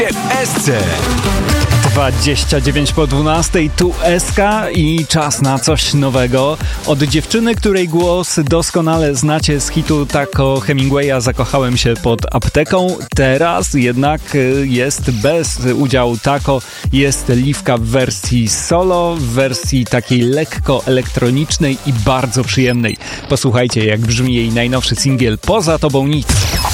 SC. 29 po 12, tu SK i czas na coś nowego. Od dziewczyny, której głos doskonale znacie z hitu Taco Hemingwaya, zakochałem się pod apteką. Teraz jednak jest bez udziału Taco, jest Liwka w wersji solo, w wersji takiej lekko elektronicznej i bardzo przyjemnej. Posłuchajcie, jak brzmi jej najnowszy singiel Poza tobą nic.